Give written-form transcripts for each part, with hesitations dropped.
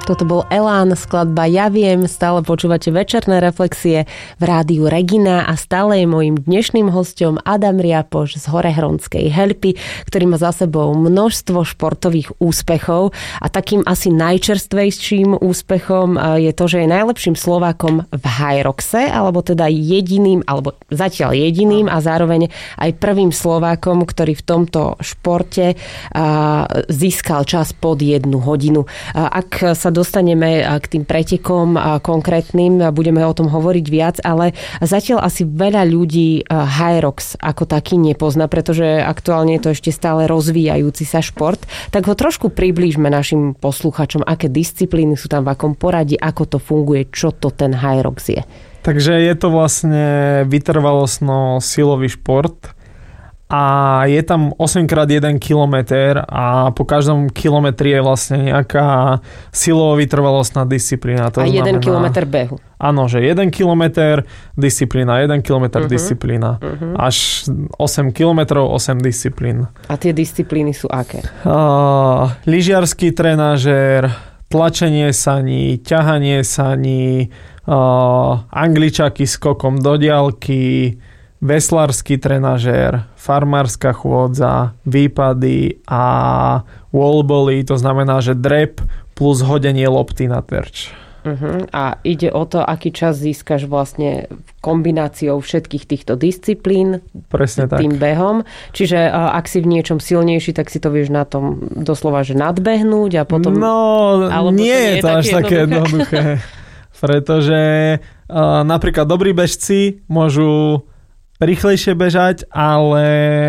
Toto bol Elán, skladba Ja viem, stále počúvate večerné reflexie v rádiu Regina a stále je mojím dnešným hosťom Adam Riapoš z Horehronskej Helpy, ktorý má za sebou množstvo športových úspechov a takým asi najčerstvejším úspechom je to, že je najlepším Slovákom v Hyroxe, alebo teda jediným, alebo zatiaľ jediným a zároveň aj prvým Slovákom, ktorý v tomto športe získal čas pod 1 hodinu. Ak sa dostaneme k tým pretekom konkrétnym, budeme o tom hovoriť viac, ale zatiaľ asi veľa ľudí Hyrox ako taký nepozná, pretože aktuálne je to ešte stále rozvíjajúci sa šport. Tak ho trošku priblížme našim posluchačom, aké disciplíny sú tam, v akom poradí, ako to funguje, čo to ten Hyrox je. Takže je to vlastne vytrvalostno-silový šport a je tam 8x1 kilometr a po každom kilometri je vlastne nejaká silovo-vytrvalostná disciplína. To a 1 kilometr behu. Áno, že 1 kilometr disciplína, 1 kilometr disciplína. Až 8 kilometrov, 8 disciplín. A tie disciplíny sú aké? Lyžiarsky trenažér, tlačenie saní, ťahanie saní, angličaky skokom do diaľky, veslársky trenažér, farmárska chôdza, výpady a wallbally, to znamená, že drep plus hodenie lopty na terč. A ide o to, aký čas získaš vlastne kombináciou všetkých týchto disciplín. Presne tak. Tým behom. Čiže ak si v niečom silnejší, tak si to vieš na tom doslova, že nadbehnúť a potom... No, nie je to až také jednoduché. Pretože napríklad dobrí bežci môžu rýchlejšie bežať, ale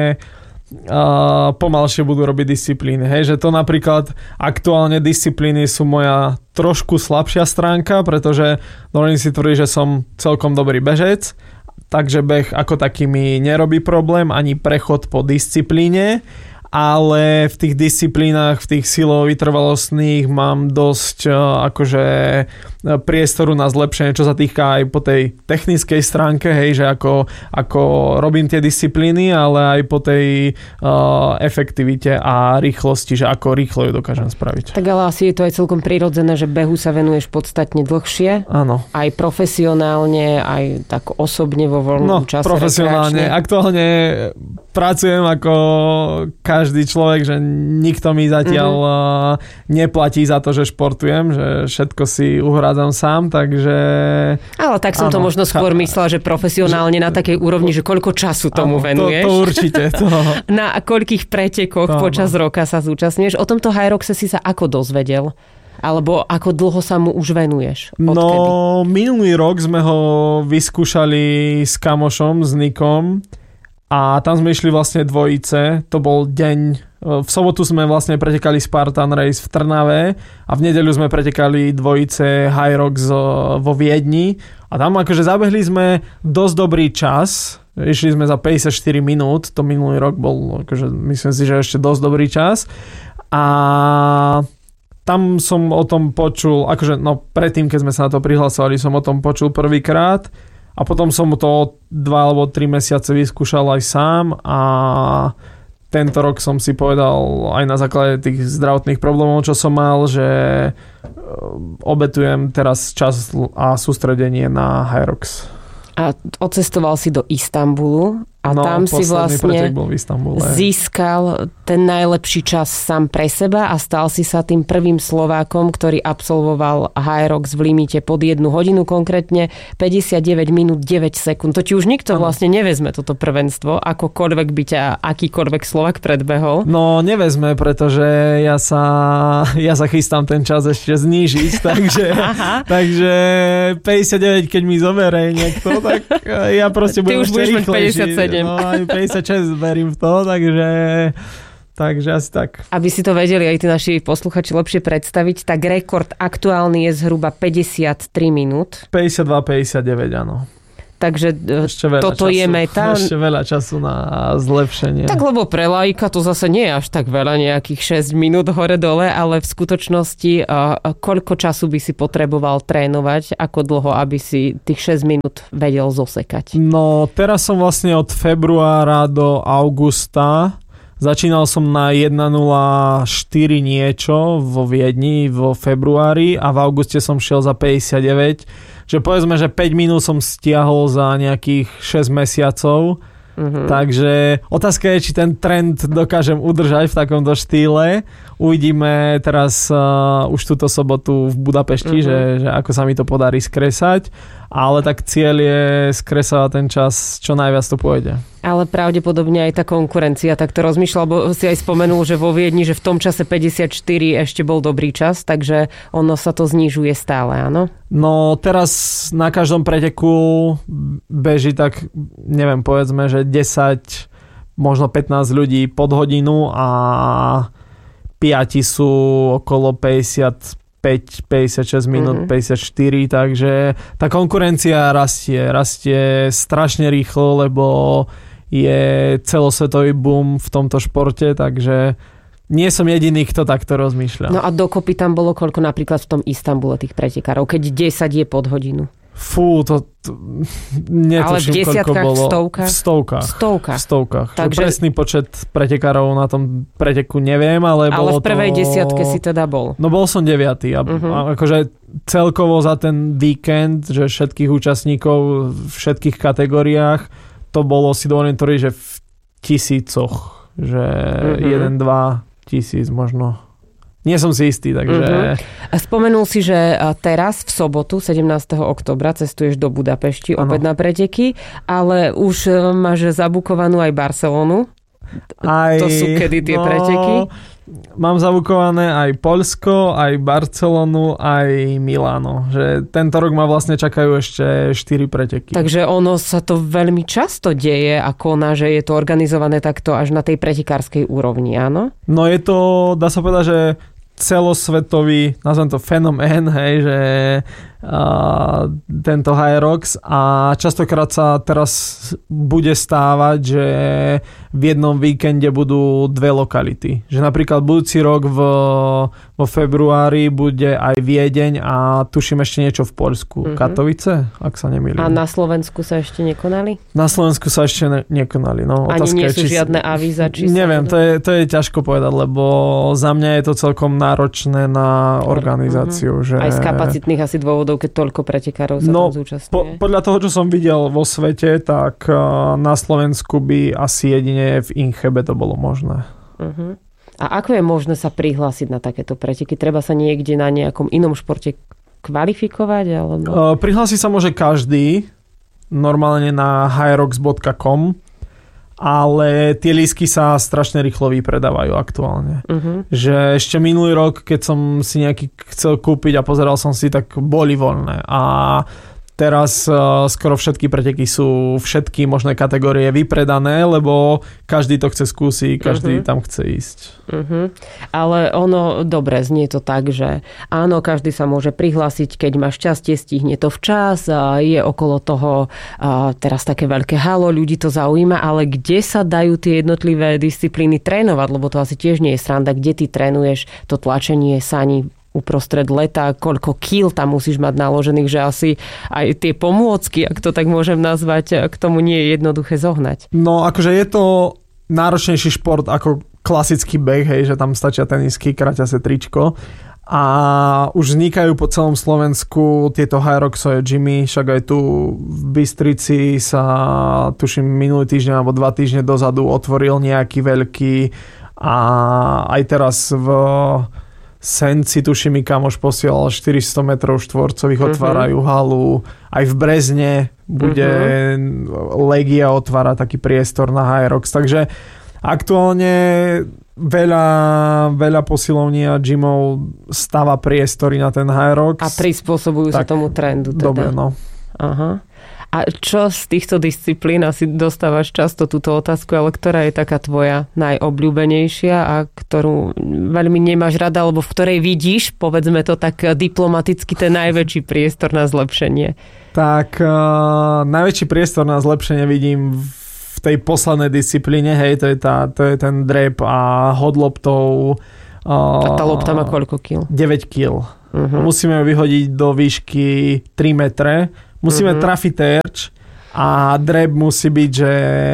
pomalšie budú robiť disciplíny. Hej, že to napríklad aktuálne disciplíny sú moja trošku slabšia stránka, pretože dovolím si tvrdiť, že som celkom dobrý bežec, takže beh ako taký mi nerobí problém, ani prechod po disciplíne, ale v tých disciplínach, v tých silovo-vytrvalostných mám dosť akože priestoru na zlepšenie, čo sa týka aj po tej technickej stránke, hej, že ako robím tie disciplíny, ale aj po tej efektivite a rýchlosti, že ako rýchlo ju dokážem spraviť. Tak ale asi je to aj celkom prirodzené, že behu sa venuješ podstatne dlhšie. Áno. Aj profesionálne, aj tak osobne vo voľnom čase. Profesionálne. Rekreačne. Aktuálne pracujem ako každý človek, že nikto mi zatiaľ neplatí za to, že športujem, že všetko si uhrádzam sám, takže... Ale tak som to možno skôr myslela, že profesionálne na takej úrovni, že koľko času tomu venuješ. To určite. To. Na koľkých pretekoch počas roka sa zúčastňuješ. O tomto Hyroxe si sa ako dozvedel? Alebo ako dlho sa mu už venuješ? Odkedy? No, minulý rok sme ho vyskúšali s kamošom, s Nikom. A tam sme išli vlastne dvojice, to bol deň, v sobotu sme vlastne pretekali Spartan Race v Trnave a v nedeľu sme pretekali dvojice Hyrox vo Viedni a tam akože zabehli sme dosť dobrý čas, išli sme za 54 minút, to minulý rok bol akože myslím si, že ešte dosť dobrý čas a tam som o tom počul, akože no predtým, keď sme sa na to prihlasovali, som o tom počul prvýkrát. A potom som to 2 alebo 3 mesiace vyskúšal aj sám a tento rok som si povedal aj na základe tých zdravotných problémov, čo som mal, že obetujem teraz čas a sústredenie na Hyrox. A odcestoval si do Istanbulu a tam si vlastne získal ten najlepší čas sám pre seba a stal si sa tým prvým Slovákom, ktorý absolvoval Hyrox v limite pod 1 hodinu, konkrétne 59 minút 9 sekúnd. To ti už nikto vlastne nevezme toto prvenstvo, akokoľvek by ťa akýkoľvek Slovák predbehol. No nevezme, pretože ja sa chystám ten čas ešte znížiť, takže 59, keď mi zoberie niekto, tak ja proste budem ešte rýchlejší. No, aj 56 verím v to, takže asi tak. Aby si to vedeli aj tí naši posluchači lepšie predstaviť, tak rekord aktuálny je zhruba 53 minút. 52-59, áno. Takže toto je meta. Ešte veľa času na zlepšenie. Tak lebo pre laika to zase nie je až tak veľa, nejakých 6 minút hore-dole, ale v skutočnosti koľko času by si potreboval trénovať, ako dlho, aby si tých 6 minút vedel zosekať? No teraz som vlastne od februára do augusta Začínal som na 1.04 niečo vo Viedni vo februári a v auguste som šiel za 59. Že povedzme, že 5 minút som stiahol za nejakých 6 mesiacov. Takže otázka je, či ten trend dokážem udržať v takomto štýle. Uvidíme teraz už túto sobotu v Budapešti, že ako sa mi to podarí skresať. Ale tak cieľ je skresávať ten čas, čo najviac to pôjde. Ale pravdepodobne aj tá konkurencia takto rozmýšľa, lebo si aj spomenul, že vo Viedni, že v tom čase 54 ešte bol dobrý čas, takže ono sa to znižuje stále, áno? No teraz na každom preteku beží tak, neviem, povedzme, že 10, možno 15 ľudí pod hodinu a 5 sú okolo 56 minút, 54, takže tá konkurencia rastie strašne rýchlo, lebo je celosvetový boom v tomto športe, takže nie som jediný, kto takto rozmýšľa. No a dokopy tam bolo koľko napríklad v tom Istanbule tých pretekárov, keď 10 je pod hodinu? Fú, to netuším, ale v desiatkách, bolo. V stovkách. Takže presný počet pretekárov na tom preteku neviem, ale bolo to... v prvej desiatke si teda bol. No bol som 9. A akože celkovo za ten víkend, že všetkých účastníkov v všetkých kategóriách, to bolo, si dovolím tvrdiť, že v tisícoch. Že 1-2 tisíc možno. Nie som si istý, takže... Spomenul si, že teraz v sobotu 17. októbra cestuješ do Budapešti opäť na preteky, ale už máš zabukovanú aj Barcelonu. To sú kedy tie preteky? Mám zabukované aj Poľsko, aj Barcelonu, aj Miláno. Že tento rok ma vlastne čakajú ešte 4 preteky. Takže ono sa to veľmi často deje a koná, že je to organizované takto až na tej pretekárskej úrovni, áno? No je to, dá sa povedať, že celosvetový, nazvem to fenomén, hej, že tento Hyrox a častokrát sa teraz bude stávať, že v jednom víkende budú 2 lokality. Že napríklad budúci rok vo februári bude aj Viedeň a tuším ešte niečo v Poľsku. Katovice, ak sa nemýlim. A na Slovensku sa ešte nekonali? Na Slovensku sa ešte nekonali. No, ani nie sú žiadne avíza? Neviem, to je ťažko povedať, lebo za mňa je to celkom náročné na organizáciu. Že... Aj z kapacitných asi dôvodov, keď toľko pretekárov sa tam zúčastňuje. Podľa toho, čo som videl vo svete, tak na Slovensku by asi jedine v Inchebe to bolo možné. A ako je možné sa prihlásiť na takéto preteky? Treba sa niekde na nejakom inom športe kvalifikovať? Alebo... Prihlásiť sa môže každý, normálne na hyrox.com, ale tie lístky sa strašne rýchlo vypredávajú aktuálne. Že ešte minulý rok, keď som si nejaký chcel kúpiť a pozeral som si, tak boli voľné. A teraz skoro všetky preteky sú všetky možné kategórie vypredané, lebo každý to chce skúsiť, každý tam chce ísť. Ale ono, dobre, znie to tak, že áno, každý sa môže prihlásiť, keď má šťastie, stihne to včas, je okolo toho teraz také veľké halo, ľudí to zaujíma, ale kde sa dajú tie jednotlivé disciplíny trénovať, lebo to asi tiež nie je sranda, kde ty trénuješ to tlačenie sani uprostred leta, koľko kíl tam musíš mať naložených, že asi aj tie pomôcky, ak to tak môžem nazvať, k tomu nie je jednoduché zohnať. No akože je to náročnejší šport ako klasický beh, hej, že tam stačia tenisky, kraťace tričko a už vznikajú po celom Slovensku tieto hyroxové gymy, však aj tu v Bystrici sa tuším minulý týždeň alebo 2 týždne dozadu otvoril nejaký veľký a aj teraz v Senci, tuším, mi kamoš posielal 400 metrov štvorcových, otvárajú halu. Aj v Brezne bude Legia otvára taký priestor na Hyrox. Takže aktuálne veľa posilovní a gymov stáva priestory na ten Hyrox. A prispôsobujú sa tomu trendu. Teda. Dobre, no. Aha. A čo z týchto disciplín, asi dostávaš často túto otázku, ale ktorá je taká tvoja najobľúbenejšia a ktorú veľmi nemáš rada, alebo v ktorej vidíš, povedzme to tak diplomaticky, ten najväčší priestor na zlepšenie? Tak najväčší priestor na zlepšenie vidím v tej poslednej disciplíne, hej, to je ten drep a hod loptou. A tá lopta má koľko kil? 9 kil. Musíme ju vyhodiť do výšky 3 metre. Musíme trafiť terč a drep musí byť, že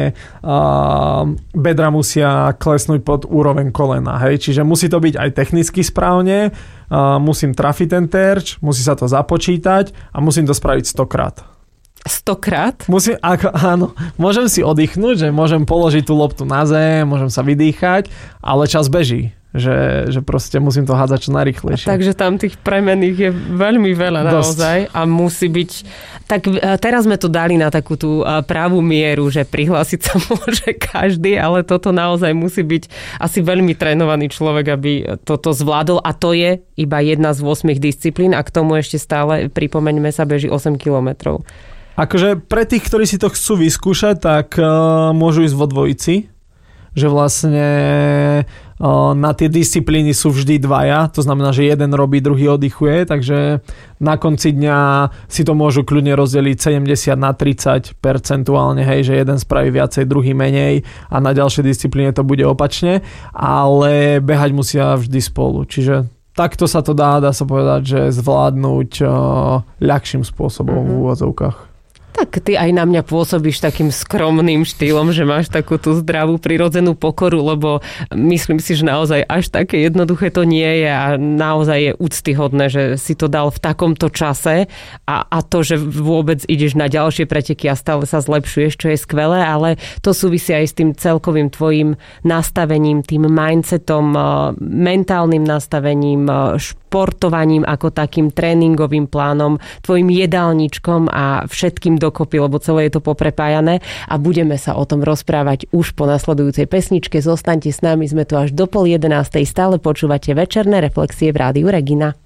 bedra musia klesnúť pod úroveň kolena, hej, čiže musí to byť aj technicky správne, musím trafiť ten terč, musí sa to započítať a musím to spraviť 100-krát. 100-krát? Áno, môžem si oddychnúť, že môžem položiť tú loptu na zem, môžem sa vydýchať, ale čas beží. Že proste musím to hádzať čo najrýchlejšie. Takže tam tých premenných je veľmi veľa naozaj a musí byť... Tak teraz sme to dali na takú tú pravú mieru, že prihlásiť sa môže každý, ale toto naozaj musí byť asi veľmi trénovaný človek, aby toto zvládol a to je iba jedna z 8 disciplín a k tomu ešte stále, pripomeňme sa, beží 8 kilometrov. Akože pre tých, ktorí si to chcú vyskúšať, tak môžu ísť vo dvojici, že vlastne na tie disciplíny sú vždy dvaja, to znamená, že jeden robí, druhý oddychuje, takže na konci dňa si to môžu kľudne rozdeliť 70/30 percentuálne, hej, že jeden spraví viacej, druhý menej a na ďalšej disciplíne to bude opačne, ale behať musia vždy spolu, čiže takto sa to dá sa povedať, že zvládnuť ľahším spôsobom v úvodzovkách. Tak ty aj na mňa pôsobíš takým skromným štýlom, že máš takú tú zdravú, prirodzenú pokoru, lebo myslím si, že naozaj až také jednoduché to nie je a naozaj je úctyhodné, že si to dal v takomto čase a to, že vôbec ideš na ďalšie preteky a stále sa zlepšuješ, čo je skvelé, ale to súvisí aj s tým celkovým tvojim nastavením, tým mindsetom, mentálnym nastavením, športovaním ako takým tréningovým plánom, tvojim jedálničkom a všetkým dokopy, lebo celé je to poprepájané a budeme sa o tom rozprávať už po nasledujúcej pesničke. Zostaňte s nami, sme tu až do 10:30, stále počúvate večerné reflexie v Rádiu Regina.